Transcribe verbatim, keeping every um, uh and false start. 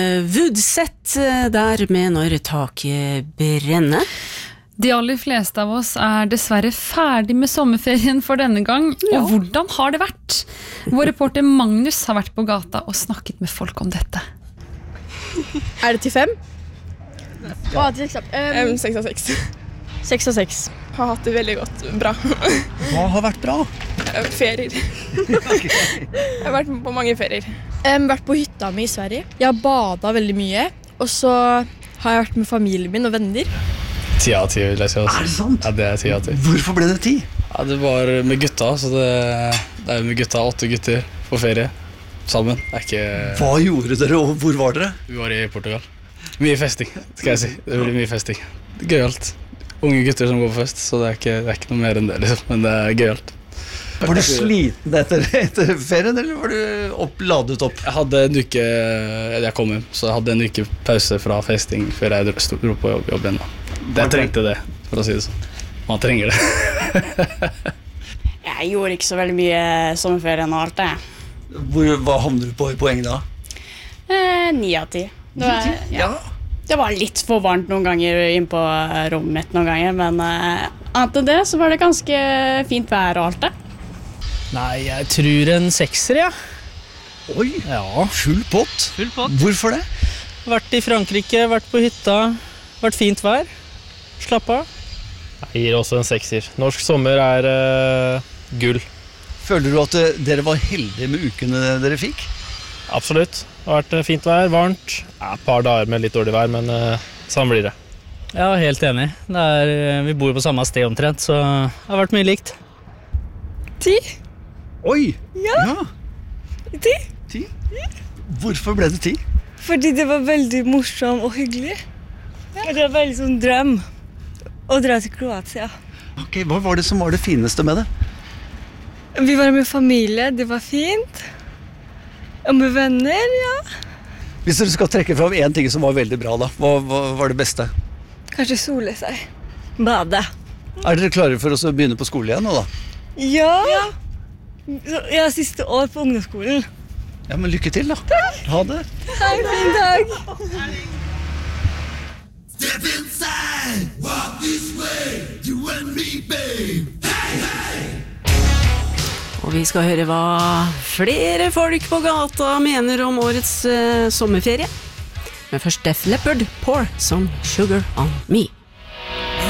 Woodsett der med Når taket brenner. De aller fleste av oss er dessverre ferdig med sommerferien for denne gang. Ja. Og hvordan har det vært? Vår reporter Magnus har vært på gata og snakket med folk om dette. Er det til fem? Ja, til seks. Um, seks av seks. Seks av seks. Har hatt det veldig godt. Bra. Hva har vært bra? Ferier. Jeg har vært på mange ferier. Um, vært på hytta mi i Sverige. Jeg har badet veldig mye. Og så har jeg vært med familien min og venner. Ti av ti, vil jeg si. Altså. Er det sant? Ja, det er ti av ti. Hvorfor ble det ti? Ja, det var med gutta, så det, det er med gutta, åtte gutter på ferie. Sammen. Det er ikke... Hva gjorde dere, og hvor var dere? Vi var i Portugal. Mye festing, skal jeg si. Det blir mye festing. Det er gøyalt. Unge gutter som går på fest, så det er ikke, det er ikke noe mer enn det, liksom. Men det er gøyalt. Var du sliten etter, etter ferien, eller var du opp, ladet opp? Jeg hadde en uke, jeg kom hjem, så jeg hadde en uke pause fra festing før jeg dro, dro på jobb, jobb igjen. Jeg trengte det, for å si det sånn. Man trenger det. Jeg gjorde ikke så veldig mye sommerferien og alt det. Hvor, hva havner du på i poeng da? Eh, ni av ti. Det var, ja. Det var litt for varmt noen ganger inn på rommet mitt noen ganger, men eh, annet enn det så var det ganske fint vær og alt det. Nei, jeg tror en sekser, ja. Oi, ja. Full pott. Full pott. Hvorfor det? Vært i Frankrike, vært på hytta, vært fint vær. Slapp av. Jeg gir også en sekser. Norsk sommer er uh, gull. Føler du at dere var heldige med ukene dere fikk? Absolutt. Det har vært fint vær, varmt. Ja, et par dager med litt dårlig vær, men uh, sånn blir det. Ja, helt enig. Det er, vi bor på samme sted omtrent, så det har vært mye likt. Ti. Oi! Ja. ja. Ti. Ti? Hvorfor ble det ti? Fordi det var veldig morsomt og hyggelig. Ja. Det var veldig sånn drøm å dra til Kroatia. Ok, hva var det som var det fineste med det? Vi var med familie, det var fint. Og med venner, ja. Hvis dere skal trekke fram en ting som var veldig bra da, hva, hva var det beste? Kanskje sole seg. Bade. Er dere klare for oss å begynne på skole igjen nå da? Ja. ja. Jeg har siste år på ungdomsskolen. Ja, men lykke til da. Takk. Ha det. Ha en fin dag. Step inside, walk this way, you and me, babe. Hey, hey. Og vi skal høre hva flere folk på gata mener om årets uh, sommerferie. Men først Def Leppard, Pour Some Sugar On Me.